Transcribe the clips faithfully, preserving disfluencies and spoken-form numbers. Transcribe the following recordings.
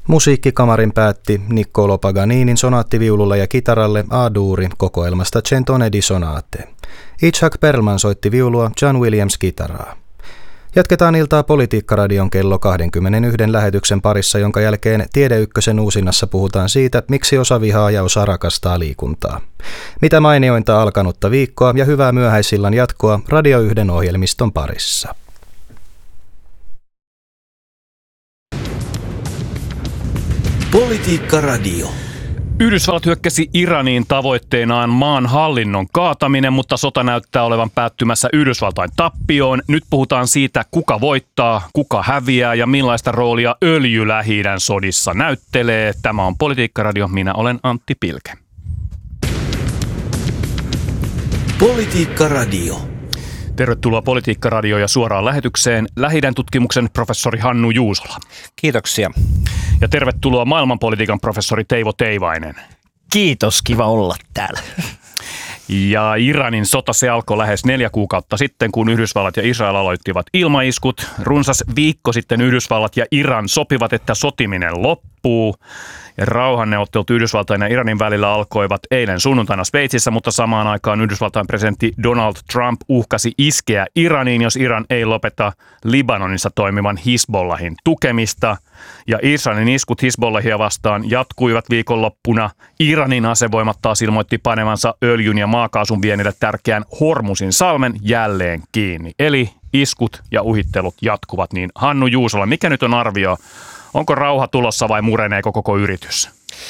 Musiikkikamarin päätti Niccolò Paganinin sonaattiviululle ja kitaralle A-duuri kokoelmasta Centone di Sonate. Itzhak Perlman soitti viulua, John Williams kitaraa. Jatketaan iltaa Politiikkaradion kello kaksikymmentäyksi lähetyksen parissa, jonka jälkeen Tiede Ykkösen uusinnassa puhutaan siitä, miksi osa vihaa ja osa rakastaa liikuntaa. Mitä mainiointa alkanutta viikkoa ja hyvää myöhäisillan jatkoa Radio yhden ohjelmiston parissa. Politiikkaradio. Yhdysvallat hyökkäsi Iraniin tavoitteenaan maan hallinnon kaataminen, mutta sota näyttää olevan päättymässä Yhdysvaltain tappioon. Nyt puhutaan siitä, kuka voittaa, kuka häviää ja millaista roolia öljy Lähi-idän sodissa näyttelee. Tämä on Politiikkaradio, minä olen Antti Pilke. Politiikkaradio. Tervetuloa Politiikkaradioon ja suoraan lähetykseen Lähi-idän tutkimuksen professori Hannu Juusola. Kiitoksia. Ja tervetuloa maailmanpolitiikan professori Teivo Teivainen. Kiitos, kiva olla täällä. Ja Iranin sota se alkoi lähes neljä kuukautta sitten, kun Yhdysvallat ja Israel aloittivat ilmaiskut. Runsas viikko sitten Yhdysvallat ja Iran sopivat, että sotiminen loppuu. Ja rauhanneuvottelut Yhdysvaltain ja Iranin välillä alkoivat eilen sunnuntaina Sveitsissä, mutta samaan aikaan Yhdysvaltain presidentti Donald Trump uhkasi iskeä Iraniin, jos Iran ei lopeta Libanonissa toimivan Hizbollahin tukemista. Ja Israelin iskut Hizbollahia vastaan jatkuivat viikonloppuna. Iranin asevoimat taas ilmoitti panevansa öljyn ja maakaasun viennille tärkeän Hormusin salmen jälleen kiinni. Eli iskut ja uhittelut jatkuvat. Niin Hannu Juusola, mikä nyt on arvio? Onko rauha tulossa vai mureneeko koko yritys?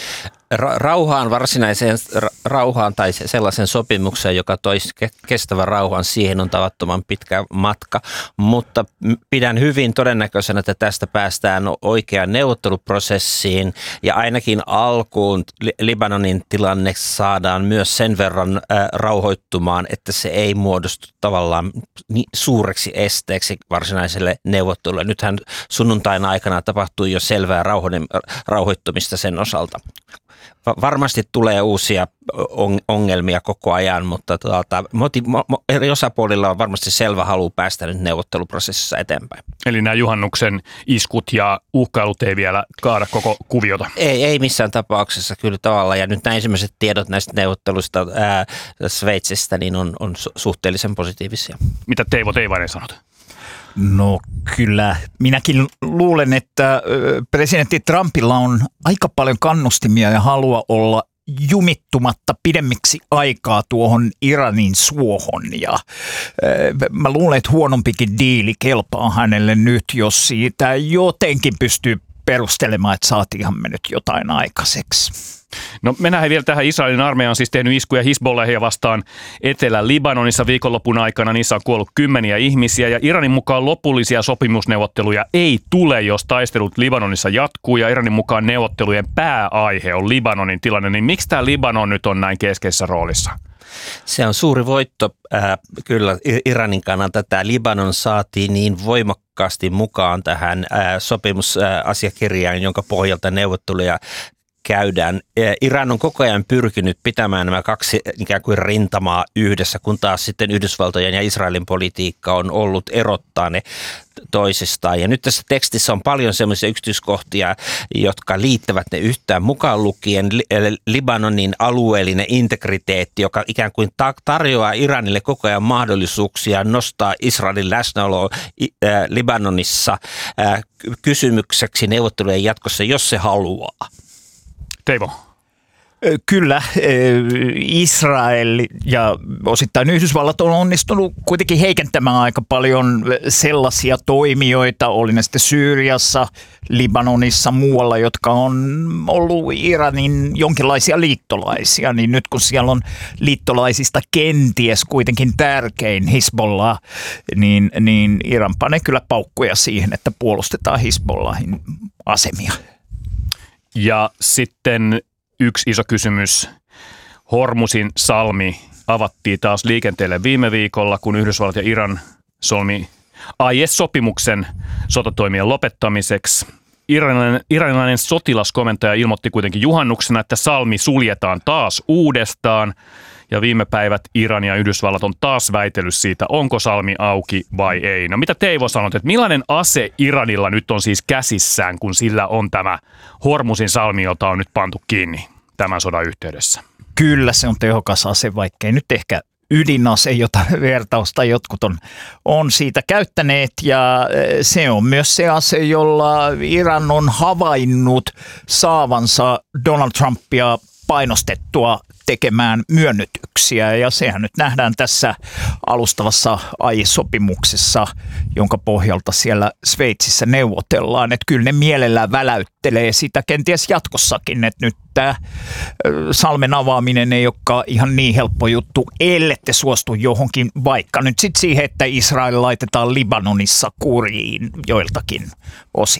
Ra- rauhaan, varsinaiseen ra- rauhaan tai sellaisen sopimukseen, joka toisi kestävän rauhan, siihen on tavattoman pitkä matka, mutta pidän hyvin todennäköisenä, että tästä päästään oikeaan neuvotteluprosessiin ja ainakin alkuun Libanonin tilanne saadaan myös sen verran äh, rauhoittumaan, että se ei muodostu tavallaan niin suureksi esteeksi varsinaiselle neuvottelulle. Nythän sunnuntaina aikana tapahtui jo selvää rauhoittumista sen osalta. Varmasti tulee uusia ongelmia koko ajan, mutta tuota, eri osapuolilla on varmasti selvä halu päästä nyt neuvotteluprosessissa eteenpäin. Eli nämä juhannuksen iskut ja uhkailut ei vielä kaada koko kuviota? Ei, ei missään tapauksessa kyllä tavallaan. Ja nyt nämä ensimmäiset tiedot näistä neuvotteluista ää, Sveitsistä niin on, on suhteellisen positiivisia. Mitä Teivo Teivainen sanot? No kyllä, minäkin luulen, että presidentti Trumpilla on aika paljon kannustimia ja halua olla jumittumatta pidemmiksi aikaa tuohon Iranin suohon. Ja mä luulen, että huonompikin diili kelpaa hänelle nyt, jos siitä jotenkin pystyy perustelemaan, että saatiinhan me nyt jotain aikaiseksi. No mennään vielä tähän. Israelin armeija on siis tehnyt iskuja Hizbollahia vastaan Etelä-Libanonissa viikonlopun aikana. Niissä on kuollut kymmeniä ihmisiä ja Iranin mukaan lopullisia sopimusneuvotteluja ei tule, jos taistelut Libanonissa jatkuu ja Iranin mukaan neuvottelujen pääaihe on Libanonin tilanne. Niin miksi tämä Libanon nyt on näin keskeisessä roolissa? Se on suuri voitto äh, kyllä Iranin kannalta. Tämä Libanon saatiin niin voimakkaasti mukaan tähän äh, sopimusasiakirjaan, jonka pohjalta neuvotteluja käydään. Iran on koko ajan pyrkinyt pitämään nämä kaksi ikään kuin rintamaa yhdessä, kun taas sitten Yhdysvaltojen ja Israelin politiikka on ollut erottaa ne toisistaan. Ja nyt tässä tekstissä on paljon sellaisia yksityiskohtia, jotka liittävät ne yhtään mukaan lukien Libanonin alueellinen integriteetti, joka ikään kuin tarjoaa Iranille koko ajan mahdollisuuksia nostaa Israelin läsnäoloa Libanonissa kysymykseksi neuvottelujen jatkossa, jos se haluaa. Teivo. Kyllä, Israel ja osittain Yhdysvallat on onnistunut kuitenkin heikentämään aika paljon sellaisia toimijoita, oli ne sitten Syyriassa, Libanonissa, muualla, jotka on ollut Iranin jonkinlaisia liittolaisia, niin nyt kun siellä on liittolaisista kenties kuitenkin tärkein Hizbollah, niin, niin Iran panee kyllä paukkuja siihen, että puolustetaan Hizbollahin asemia. Ja sitten yksi iso kysymys. Hormusin salmi avattiin taas liikenteelle viime viikolla, kun Yhdysvallat ja Iran solmi aiesopimuksen sotatoimien lopettamiseksi. Iranilainen, iranilainen sotilaskomentaja ilmoitti kuitenkin juhannuksena, että salmi suljetaan taas uudestaan. Ja viime päivät Iran ja Yhdysvallat on taas väitellyt siitä, onko salmi auki vai ei. No mitä Teivo sanot, että millainen ase Iranilla nyt on siis käsissään, kun sillä on tämä Hormuzin salmi, jota on nyt pantu kiinni tämän sodan yhteydessä? Kyllä se on tehokas ase, vaikkei nyt ehkä ydinase, jota vertausta jotkut on, on siitä käyttäneet, ja se on myös se ase, jolla Iran on havainnut saavansa Donald Trumpia painostettua tekemään myönnytyksiä, ja sehän nyt nähdään tässä alustavassa aiesopimuksessa, jonka pohjalta siellä Sveitsissä neuvotellaan, että kyllä ne mielellään väläyttelee sitä kenties jatkossakin, että nyt tämä salmen avaaminen ei olekaan ihan niin helppo juttu, ellette suostu johonkin, vaikka nyt sitten siihen, että Israel laitetaan Libanonissa kuriin joiltakin osin.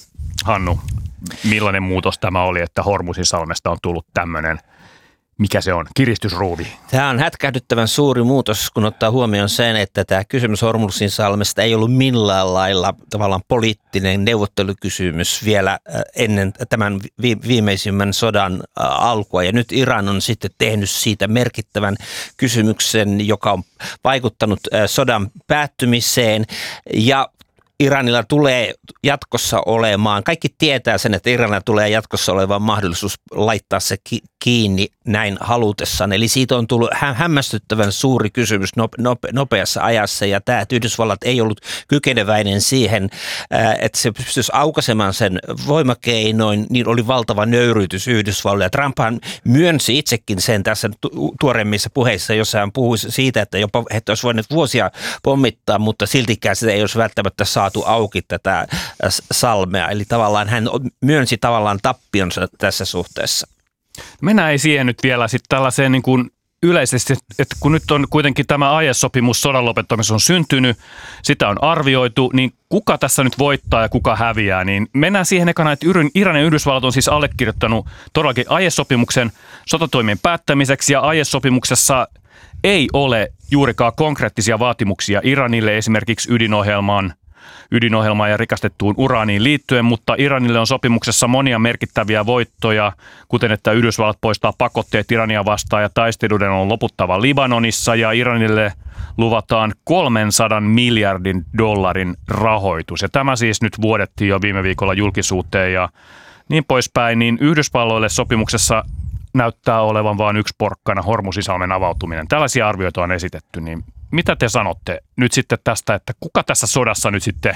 Hannu, millainen muutos tämä oli, että Hormuzin salmesta on tullut tämmöinen, mikä se on, kiristysruuvi? Tämä on hätkähdyttävän suuri muutos, kun ottaa huomioon sen, että tämä kysymys Hormuzin salmesta ei ollut millään lailla tavallaan poliittinen neuvottelukysymys vielä ennen tämän viimeisimmän sodan alkua. Ja nyt Iran on sitten tehnyt siitä merkittävän kysymyksen, joka on vaikuttanut sodan päättymiseen, ja Iranilla tulee jatkossa olemaan, kaikki tietää sen, että Iranilla tulee jatkossa olemaan mahdollisuus laittaa se kiinni näin halutessaan. Eli siitä on tullut hämmästyttävän suuri kysymys nopeassa ajassa, ja tämä, että Yhdysvallat ei ollut kykeneväinen siihen, että se pystyisi aukaisemaan sen voimakeinoin, niin oli valtava nöyryytys Yhdysvalloille. Ja Trumphan myönsi itsekin sen tässä tuoreimmissa puheissa, jossa hän puhui siitä, että jopa että olisi voinut vuosia pommittaa, mutta siltikään sitä ei olisi välttämättä saatu auki tätä salmea. Eli tavallaan hän myönsi tavallaan tappionsa tässä suhteessa. Mennään ei siihen nyt vielä sitten tällaiseen niin kuin yleisesti, että kun nyt on kuitenkin tämä aiesopimus sodan lopettamisessa on syntynyt, sitä on arvioitu, niin kuka tässä nyt voittaa ja kuka häviää, niin mennään siihen ekana, että Iran ja Yhdysvallat on siis allekirjoittanut todellakin aiesopimuksen sotatoimien päättämiseksi, ja aiesopimuksessa ei ole juurikaan konkreettisia vaatimuksia Iranille esimerkiksi ydinohjelmaan, ydinohjelmaan ja rikastettuun uraaniin liittyen, mutta Iranille on sopimuksessa monia merkittäviä voittoja, kuten että Yhdysvallat poistaa pakotteet Irania vastaan ja taisteluiden on loputtava Libanonissa, ja Iranille luvataan kolmensadan miljardin dollarin rahoitus. Ja tämä siis nyt vuodettiin jo viime viikolla julkisuuteen ja niin poispäin, niin Yhdysvalloille sopimuksessa näyttää olevan vain yksi porkkana, Hormuzisalmen avautuminen. Tällaisia arvioita on esitetty, niin mitä te sanotte nyt sitten tästä, että kuka tässä sodassa nyt sitten,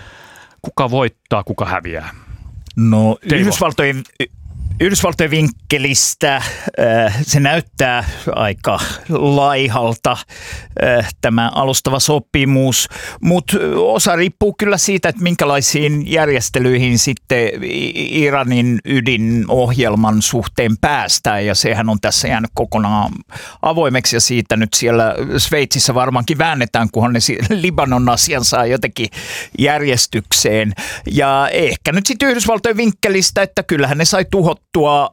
kuka voittaa, kuka häviää? No Yhdysvaltojen, Yhdysvaltojen vinkkelistä äh, se näyttää aika laihalta äh, tämä alustava sopimus, mutta osa riippuu kyllä siitä, että minkälaisiin järjestelyihin sitten Iranin ydinohjelman suhteen päästään, ja sehän on tässä jäänyt kokonaan avoimeksi, ja siitä nyt siellä Sveitsissä varmaankin väännetään, kunhan ne Libanon asian saa jotenkin järjestykseen, ja ehkä nyt sitten Yhdysvaltojen vinkkelistä, että kyllähän ne sai tuhottua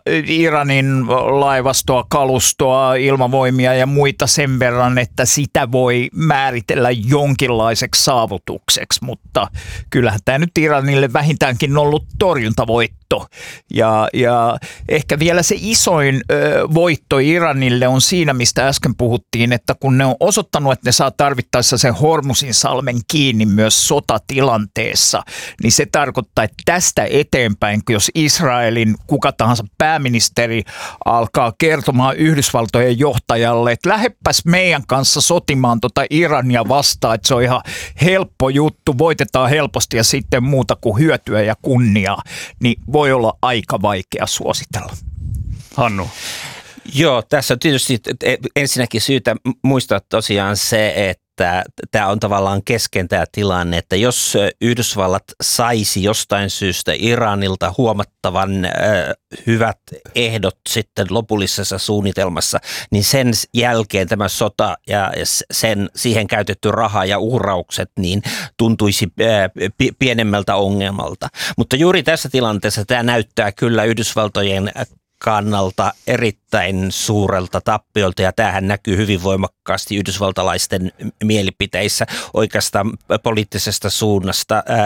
Iranin laivastoa, kalustoa, ilmavoimia ja muita sen verran, että sitä voi määritellä jonkinlaiseksi saavutukseksi, mutta kyllähän tämä nyt Iranille vähintäänkin ollut torjuntavoitto. Ja, ja ehkä vielä se isoin ö, voitto Iranille on siinä, mistä äsken puhuttiin, että kun ne on osoittanut, että ne saa tarvittaessa sen Hormuzin salmen kiinni myös sotatilanteessa, niin se tarkoittaa, että tästä eteenpäin, jos Israelin kuka tahansa pääministeri alkaa kertomaan Yhdysvaltojen johtajalle, että lähdepäs meidän kanssa sotimaan tota Irania vastaan, että se on ihan helppo juttu, voitetaan helposti ja sitten muuta kuin hyötyä ja kunniaa, niin voi olla aika vaikea suositella. Hannu. Joo, tässä on tietysti ensinnäkin syytä muistaa tosiaan se, että tämä on tavallaan kesken tämä tilanne, että jos Yhdysvallat saisi jostain syystä Iranilta huomattavan äh, hyvät ehdot sitten lopullisessa suunnitelmassa, niin sen jälkeen tämä sota ja sen siihen käytetty raha ja uhraukset niin tuntuisi äh, pienemmältä ongelmalta. Mutta juuri tässä tilanteessa tämä näyttää kyllä Yhdysvaltojen kannalta erittäin suurelta tappiolta, ja tämähän näkyy hyvin voimakkaasti yhdysvaltalaisten mielipiteissä oikeastaan poliittisesta suunnasta ää,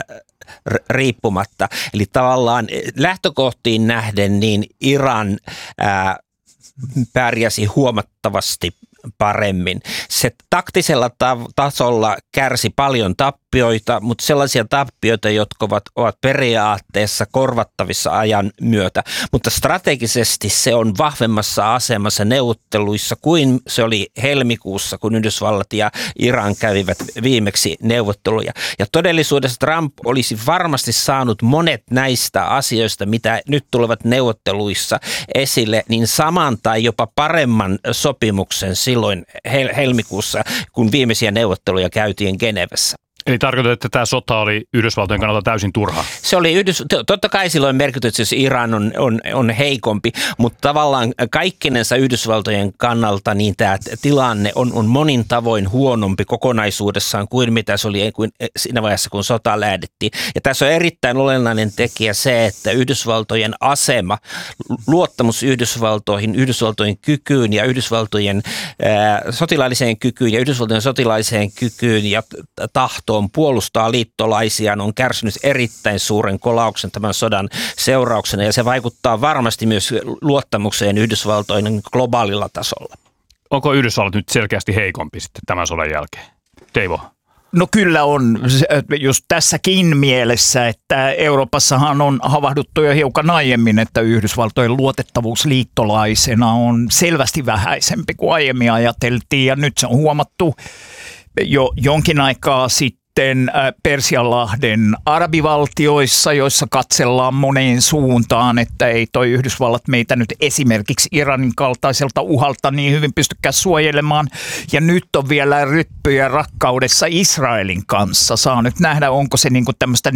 riippumatta. Eli tavallaan lähtökohtiin nähden niin Iran ää, pärjäsi huomattavasti paremmin. Se taktisella ta- tasolla kärsi paljon tappioita, mutta sellaisia tappioita, jotka ovat, ovat periaatteessa korvattavissa ajan myötä. Mutta strategisesti se on vahvemmassa asemassa neuvotteluissa kuin se oli helmikuussa, kun Yhdysvallat ja Iran kävivät viimeksi neuvotteluja. Ja todellisuudessa Trump olisi varmasti saanut monet näistä asioista, mitä nyt tulevat neuvotteluissa esille, niin saman tai jopa paremman sopimuksen silloin helmikuussa, kun viimeisiä neuvotteluja käytiin Genevessä. Eli tarkoitat, että tämä sota oli Yhdysvaltojen kannalta täysin turha? Se oli, Yhdys- totta kai silloin merkitys, jos Iran on, on, on heikompi, mutta tavallaan kaikkinensa Yhdysvaltojen kannalta niin tämä tilanne on, on monin tavoin huonompi kokonaisuudessaan kuin mitä se oli kuin siinä vaiheessa, kun sota lähdettiin. Ja tässä on erittäin olennainen tekijä se, että Yhdysvaltojen asema, luottamus Yhdysvaltoihin, Yhdysvaltojen kykyyn ja Yhdysvaltojen ää, sotilaalliseen kykyyn ja Yhdysvaltojen sotilaalliseen kykyyn ja tahtoon puolustaa liittolaisiaan on kärsinyt erittäin suuren kolauksen tämän sodan seurauksena ja se vaikuttaa varmasti myös luottamukseen Yhdysvaltojen globaalilla tasolla. Onko Yhdysvallat nyt selkeästi heikompi sitten tämän sodan jälkeen? Teivo? No kyllä on, just tässäkin mielessä, että Euroopassahan on havahduttu jo hiukan aiemmin, että Yhdysvaltojen luotettavuus liittolaisena on selvästi vähäisempi kuin aiemmin ajateltiin ja nyt se on huomattu jo jonkin aikaa sitten Persianlahden arabivaltioissa, joissa katsellaan moneen suuntaan, että ei toi Yhdysvallat meitä nyt esimerkiksi Iranin kaltaiselta uhalta niin hyvin pystykään suojelemaan. Ja nyt on vielä ryppyjä rakkaudessa Israelin kanssa. Saa nyt nähdä, onko se niinku tämmöistä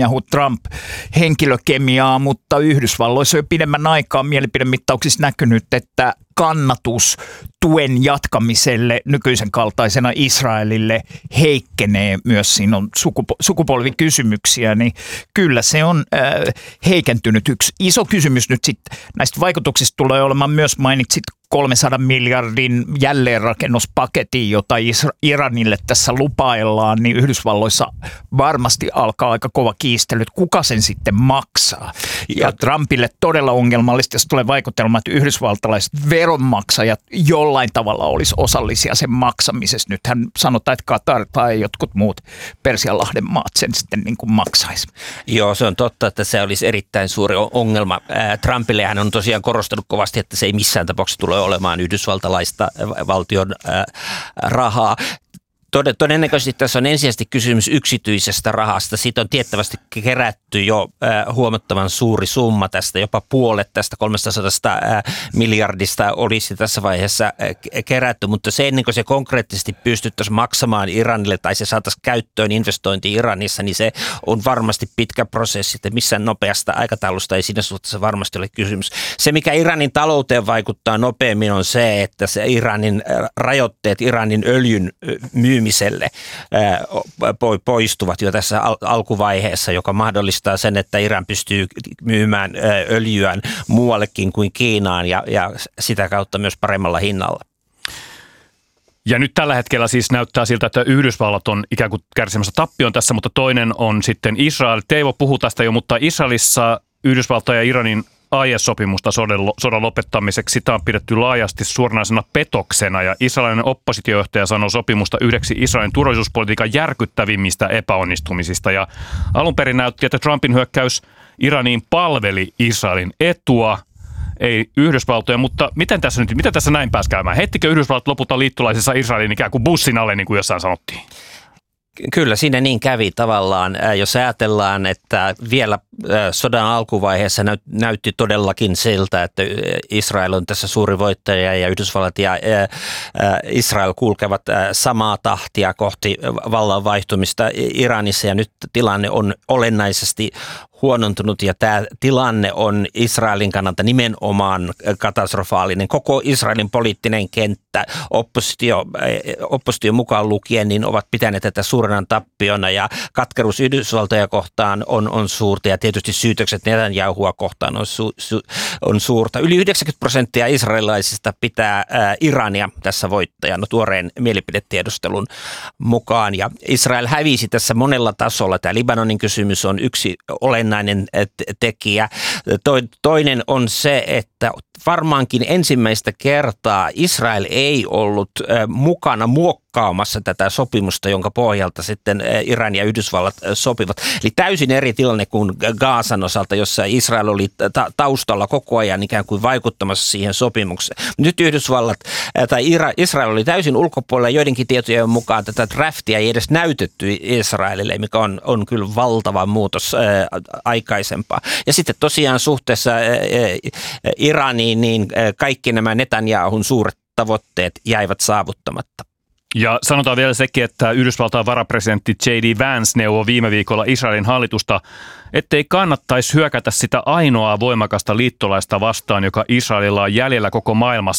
Netanyahu-Trump-henkilökemiaa, mutta Yhdysvalloissa on jo pidemmän aikaa mielipidemittauksissa näkynyt, että kannatus tuen jatkamiselle nykyisen kaltaisena Israelille heikkenee myös. Siinä on sukupo- sukupolvikysymyksiä, niin kyllä se on äh, heikentynyt. Yksi iso kysymys nyt sitten näistä vaikutuksista tulee olemaan myös, mainitsit kolmensadan miljardin jälleenrakennuspaketin, jota Iranille tässä lupaillaan, niin Yhdysvalloissa varmasti alkaa aika kova kiistely, että kuka sen sitten maksaa. Ja Trumpille todella ongelmallista, jos tulee vaikutelma, että yhdysvaltalaiset veronmaksajat jollain tavalla olisi osallisia sen maksamisessa. Nythän sanotaan, että Katar tai jotkut muut Persianlahden maat sen sitten niin kuin maksaisi. Joo, se on totta, että se olisi erittäin suuri ongelma. Trumpille hän on tosiaan korostanut kovasti, että se ei missään tapauksessa tule olemaan yhdysvaltalaista valtion ää, rahaa. Todennäköisesti tässä on ensisijaisesti kysymys yksityisestä rahasta. Siitä on tiettävästi kerätty jo äh, huomattavan suuri summa tästä, jopa puolet tästä kolmesataa äh, miljardista olisi tässä vaiheessa äh, kerätty, mutta se ennen kuin se konkreettisesti pystyttäisiin maksamaan Iranille tai se saataisiin käyttöön investointi Iranissa, niin se on varmasti pitkä prosessi, että missään nopeasta aikataulusta ei siinä suhteessa varmasti ole kysymys. Se, mikä Iranin talouteen vaikuttaa nopeammin, on se, että se Iranin rajoitteet, Iranin öljyn myy myymiselle poistuvat jo tässä alkuvaiheessa, joka mahdollistaa sen, että Iran pystyy myymään öljyään muuallekin kuin Kiinaan ja, ja sitä kautta myös paremmalla hinnalla. Ja nyt tällä hetkellä siis näyttää siltä, että Yhdysvallat on ikään kuin kärsimässä tappion tässä, mutta toinen on sitten Israel. Teivo puhuu tästä jo, mutta Israelissa Yhdysvaltain ja Iranin aiesopimusta sodan lopettamiseksi. Sitä on pidetty laajasti suoranaisena petoksena ja israelilainen oppositiojohtaja sanoi sopimusta yhdeksi Israelin turvallisuuspolitiikan järkyttävimmistä epäonnistumisista. Ja alun perin näytti, että Trumpin hyökkäys Iraniin palveli Israelin etua, ei Yhdysvaltoja, mutta miten tässä nyt, miten tässä näin pääsi käymään? Heittikö Yhdysvallat lopulta liittolaisissa Israelin ikään kuin bussin alle, niin kuin jossain sanottiin? Kyllä siinä niin kävi tavallaan, jos ajatellaan, että vielä sodan alkuvaiheessa näytti todellakin siltä, että Israel on tässä suuri voittaja ja Yhdysvallat ja Israel kulkevat samaa tahtia kohti vallan vaihtumista Iranissa ja nyt tilanne on olennaisesti huonontunut ja tämä tilanne on Israelin kannalta nimenomaan katastrofaalinen. Koko Israelin poliittinen kenttä, oppositio, oppositio mukaan lukien, niin ovat pitäneet tätä suurena tappiona ja katkeruus Yhdysvaltoja kohtaan on, on suurta ja tietysti syytökset Netanyahua kohtaan on, su, su, on suurta. Yli yhdeksänkymmentä prosenttia israelilaisista pitää ää, Irania tässä voittajana tuoreen mielipidetiedustelun mukaan ja Israel hävisi tässä monella tasolla. Tämä Libanonin kysymys on yksi olennainen tekijä. Toinen on se, että että varmaankin ensimmäistä kertaa Israel ei ollut mukana muokkaamassa tätä sopimusta, jonka pohjalta sitten Iran ja Yhdysvallat sopivat. Eli täysin eri tilanne kuin Gazan osalta, jossa Israel oli ta- taustalla koko ajan ikään kuin vaikuttamassa siihen sopimukseen. Nyt Yhdysvallat tai Israel oli täysin ulkopuolella, joidenkin tietojen mukaan tätä draftia ei edes näytetty Israelille, mikä on, on kyllä valtava muutos ää, aikaisempaa. Ja sitten tosiaan suhteessa ää, Iraniin, niin kaikki nämä Netanyahun suuret tavoitteet jäivät saavuttamatta. Ja sanotaan vielä sekin, että Yhdysvaltain varapresidentti J D Vance neuvoi viime viikolla Israelin hallitusta, ettei kannattaisi hyökätä sitä ainoaa voimakasta liittolaista vastaan, joka Israelilla on jäljellä koko maailmassa.